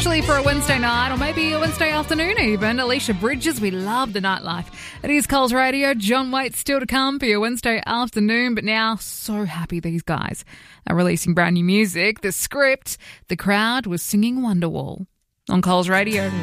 especially for a Wednesday night or maybe a Wednesday afternoon even. Alicia Bridges, we love the nightlife. It is Coles Radio. John Waite's still to come for your Wednesday afternoon, but now so happy these guys are releasing brand new music. The Script, The Crowd was singing Wonderwall on Coles Radio.